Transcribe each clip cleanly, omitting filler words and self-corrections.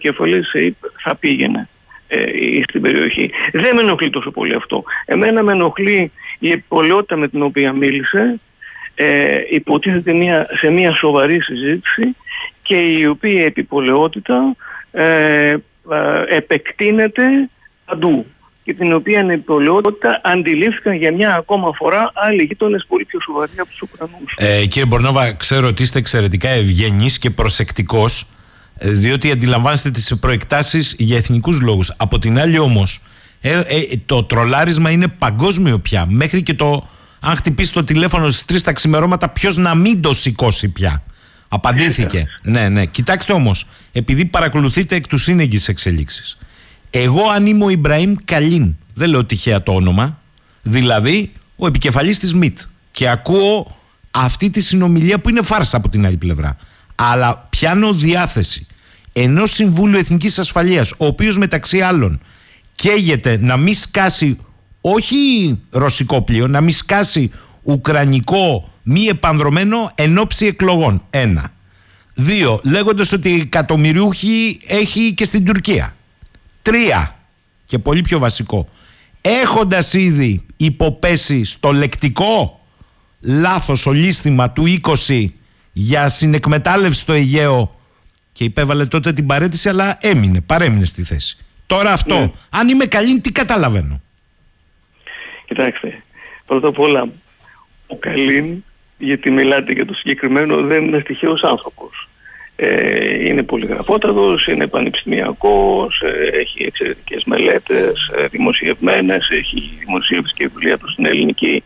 επικεφαλής θα πήγαινε στην περιοχή. Δεν με ενοχλεί τόσο πολύ αυτό. Εμένα με ενοχλεί η επιπολαιότητα με την οποία μίλησε, υποτίθεται σε μια σοβαρή συζήτηση, και η οποία επιπολαιότητα επεκτείνεται παντού, και την οποία επιπολαιότητα αντιλήφθηκαν για μια ακόμα φορά άλλοι γείτονες πολύ πιο σοβαροί από τους Ουκρανούς. Κύριε Μπορνόβα, ξέρω ότι είστε εξαιρετικά ευγενής και προσεκτικός, διότι αντιλαμβάνεστε τις προεκτάσεις για εθνικούς λόγους. Από την άλλη όμως, το τρολάρισμα είναι παγκόσμιο πια. Μέχρι και αν χτυπήσει το τηλέφωνο στις 3 τα ξημερώματα, ποιος να μην το σηκώσει πια. Απαντήθηκε. Ναι. Κοιτάξτε όμως, επειδή παρακολουθείτε εκ του σύνεγγυς εξελίξεις. Εγώ, αν είμαι ο Ιμπραήμ Καλίν, δεν λέω τυχαία το όνομα, δηλαδή ο επικεφαλής της ΜΙΤ, και ακούω αυτή τη συνομιλία που είναι φάρσα από την άλλη πλευρά, αλλά πιάνω διάθεση ενός Συμβούλου Εθνικής Ασφαλείας, ο οποίος μεταξύ άλλων καίγεται να μην σκάσει όχι ρωσικό πλοίο, να μην σκάσει ουκρανικό μη επανδρωμένο εν ώψη εκλογών. 1. 2. Λέγοντας ότι εκατομμυριούχοι έχει και στην Τουρκία. 3. Και πολύ πιο βασικό, έχοντας ήδη υποπέσει στο λεκτικό λάθος ολίσθημα του 20 για συνεκμετάλλευση στο Αιγαίο, και υπέβαλε τότε την παραίτηση, αλλά παρέμεινε στη θέση. Τώρα αυτό, αν είμαι καλή, τι καταλαβαίνω? Κοιτάξτε, πρώτα απ' όλα, ο Καλίν, γιατί μιλάτε για το συγκεκριμένο, δεν είναι τυχαίος άνθρωπος. Είναι πολυγραφότατος, είναι πανεπιστημιακός, έχει εξαιρετικές μελέτες δημοσιευμένες, έχει δημοσιεύσει και βιβλία του στην ελληνική.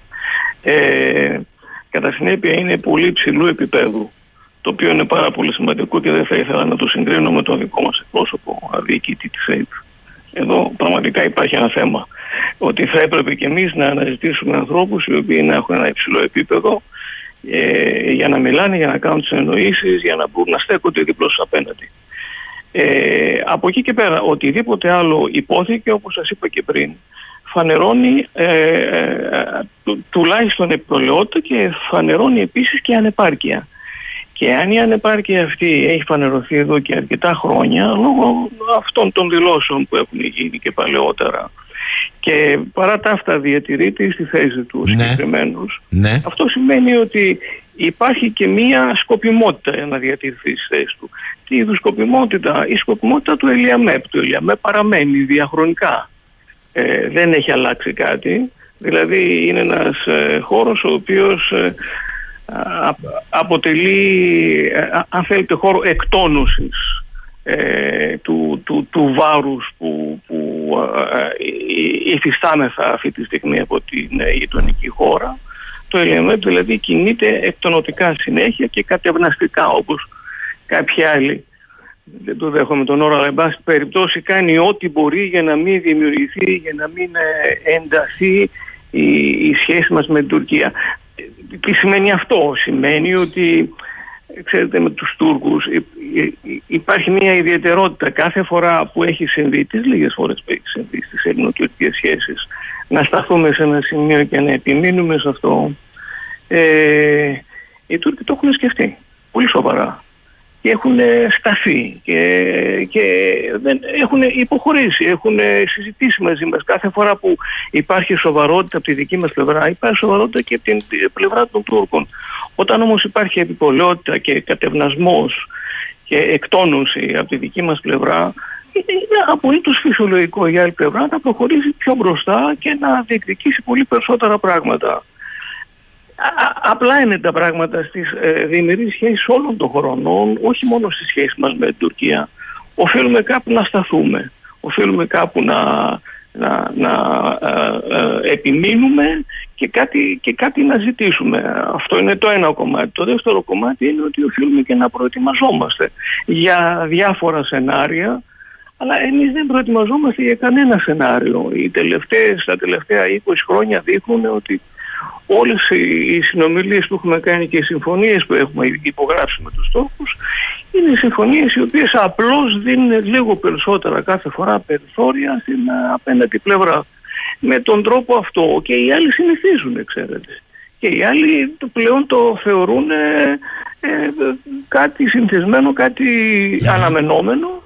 Κατά συνέπεια είναι πολύ υψηλού επίπεδου, το οποίο είναι πάρα πολύ σημαντικό και δεν θα ήθελα να το συγκρίνω με τον δικό μας εκπρόσωπο, αδίκητη της ΑΕΠ. Εδώ πραγματικά υπάρχει ένα θέμα, ότι θα έπρεπε και εμείς να αναζητήσουμε ανθρώπους οι οποίοι να έχουν ένα υψηλό επίπεδο, για να μιλάνε, για να κάνουν τις εννοήσεις, για να μπορούν να στέκονται διπλώς απέναντι. Από εκεί και πέρα, οτιδήποτε άλλο υπόθηκε, όπως σας είπα και πριν, φανερώνει τουλάχιστον επιπολαιότητα και φανερώνει επίσης και ανεπάρκεια. Και αν η ανεπάρκεια αυτή έχει φανερωθεί εδώ και αρκετά χρόνια, λόγω αυτών των δηλώσεων που έχουν γίνει και παλαιότερα, και παρά τα αυτά διατηρείται στη θέση του συγκεκριμένους, αυτό σημαίνει ότι υπάρχει και μία σκοπιμότητα να διατηρηθεί στη θέση του. Τι είδους σκοπιμότητα? Η σκοπιμότητα του Ελιαμέπ. Το Ελιαμέπ παραμένει διαχρονικά. Δεν έχει αλλάξει κάτι. Δηλαδή είναι ένας χώρος ο οποίος αποτελεί, αν θέλετε, χώρο εκτόνωσης του βάρους που υφιστάμεθα αυτή τη στιγμή από την γειτονική χώρα. Το Ελιαμέπ δηλαδή κινείται εκτονωτικά συνέχεια και κατευναστικά, όπως κάποιοι άλλοι. Δεν το δέχομαι τον όρο, αλλά εν πάση περιπτώσει κάνει ό,τι μπορεί για να μην δημιουργηθεί, για να μην ενταθεί η σχέση μας με την Τουρκία. Τι σημαίνει αυτό? Σημαίνει ότι, ξέρετε, με τους Τούρκους υπάρχει μια ιδιαιτερότητα κάθε φορά που έχει συμβεί, τις λίγες φορές που έχει συμβεί στις ελληνοτουρκικές σχέσεις, να σταθούμε σε ένα σημείο και να επιμείνουμε σε αυτό. Οι Τούρκοι το έχουν σκεφτεί πολύ σοβαρά και έχουν σταθεί και δεν έχουν υποχωρήσει, έχουν συζητήσει μαζί μας. Κάθε φορά που υπάρχει σοβαρότητα από τη δική μας πλευρά, υπάρχει σοβαρότητα και από την πλευρά των Τούρκων. Όταν όμως υπάρχει επιπολαιότητα και κατευνασμός και εκτόνωση από τη δική μας πλευρά, είναι απολύτως φυσιολογικό η άλλη πλευρά να προχωρήσει πιο μπροστά και να διεκδικήσει πολύ περισσότερα πράγματα. Απλά είναι τα πράγματα στις διμερείς σχέσεις όλων των χρονών, όχι μόνο στις σχέσεις μας με την Τουρκία. Οφείλουμε κάπου να σταθούμε, οφείλουμε κάπου να επιμείνουμε και κάτι να ζητήσουμε. Αυτό είναι το ένα κομμάτι. Το δεύτερο κομμάτι είναι ότι οφείλουμε και να προετοιμαζόμαστε για διάφορα σενάρια, αλλά εμείς δεν προετοιμαζόμαστε για κανένα σενάριο. Τα τελευταία 20 χρόνια δείχνουν ότι όλες οι συνομιλίες που έχουμε κάνει και οι συμφωνίες που έχουμε υπογράψει με τους Τούρκους είναι συμφωνίες οι οποίες απλώς δίνουν λίγο περισσότερα κάθε φορά περιθώρια στην απέναντι πλευρά. Με τον τρόπο αυτό και οι άλλοι συνηθίζουν, ξέρετε. Και οι άλλοι πλέον το θεωρούν κάτι συνηθισμένο, κάτι αναμενόμενο,